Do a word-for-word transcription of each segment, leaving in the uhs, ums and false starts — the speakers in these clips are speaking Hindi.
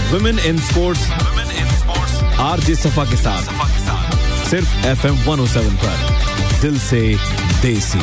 वुमेन इन स्पोर्ट्स आरजे सफा के साथ सिर्फ F M one O seven पर दिल से देसी।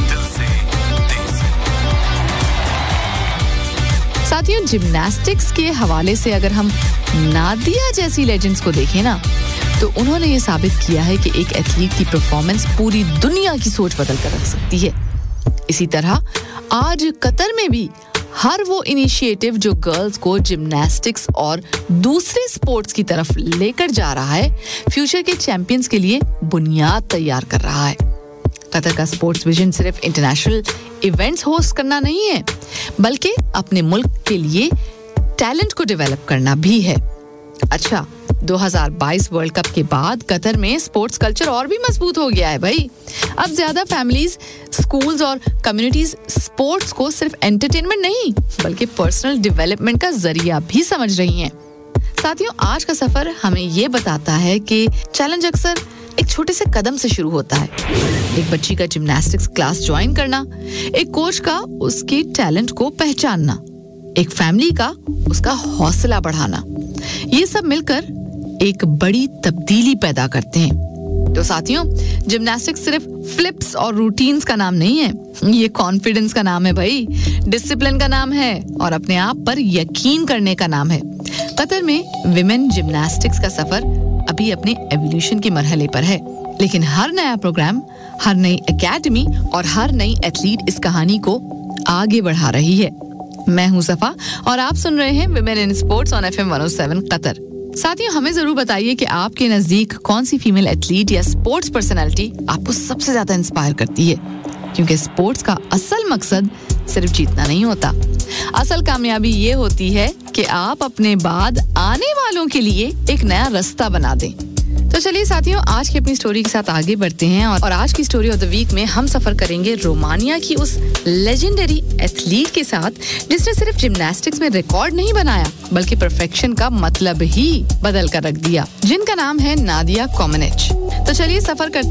साथियों, जिम्नास्टिक्स के हवाले से अगर हम नादिया जैसी लेजेंड्स को देखें ना, तो उन्होंने ये साबित किया है कि एक एथलीट की परफॉर्मेंस पूरी दुनिया की सोच बदल कर रख सकती है। इसी तरह आज कतर में भी हर वो इनिशिएटिव जो गर्ल्स को जिम्नास्टिक्स और दूसरे स्पोर्ट्स की तरफ लेकर जा रहा है, फ्यूचर के चैंपियंस के लिए बुनियाद तैयार कर रहा है। कतर का स्पोर्ट्स विजन सिर्फ इंटरनेशनल इवेंट्स होस्ट करना नहीं है, बल्कि अपने मुल्क के लिए टैलेंट को डेवलप करना भी है। अच्छा, दो हज़ार बाईस वर्ल्ड कप के बाद कतर में स्पोर्ट्स कल्चर और भी मजबूत हो गया है भाई। अब ज्यादा फैमिलीज, स्कूल्स और कम्युनिटीज स्पोर्ट्स को सिर्फ एंटरटेनमेंट नहीं, बल्कि पर्सनल डेवलपमेंट का जरिया भी समझ रही हैं। साथियों, आज का सफर हमें ये बताता है कि चैलेंज अक्सर एक छोटे से कदम से शुरू होता है। एक बच्ची का जिम्नास्टिक्स क्लास ज्वाइन करना, एक कोच का उसके टैलेंट को पहचानना, एक फैमिली का उसका हौसला बढ़ाना, ये सब मिलकर एक बड़ी तब्दीली पैदा करते हैं। तो साथियों, जिम्नास्टिक्स सिर्फ फ्लिप्स और रूटीन्स का नाम नहीं है, ये कॉन्फिडेंस का नाम है भाई, डिसिप्लिन का नाम है और अपने आप पर यकीन करने का नाम है। कतर में विमेन जिम्नास्टिक्स का सफर अभी अपने एवोल्यूशन के मरहले पर है, लेकिन हर नया प्रोग्राम, हर नई एकेडमी और हर नई एथलीट इस कहानी को आगे बढ़ा रही है। मैं हूं सफा और आप सुन रहे हैं women in sports on F M one O seven Qatar. साथियों, हमें जरूर बताइए कि आपके नजदीक कौन सी फीमेल एथलीट या स्पोर्ट्स पर्सनालिटी आपको सबसे ज्यादा इंस्पायर करती है, क्योंकि स्पोर्ट्स का असल मकसद सिर्फ जीतना नहीं होता। असल कामयाबी ये होती है कि आप अपने बाद आने वालों के लिए एक नया रास्ता बना दें। तो चलिए साथियों, आज की अपनी स्टोरी के साथ आगे बढ़ते हैं और आज की स्टोरी ऑफ द वीक में हम सफर करेंगे रोमानिया की उस लेजेंडरी एथलीट के साथ जिसने सिर्फ जिम्नास्टिक्स में रिकॉर्ड नहीं बनाया, बल्कि परफेक्शन का मतलब ही बदल कर रख दिया, जिनका नाम है नादिया कोमेनिच। तो चलिए सफर करते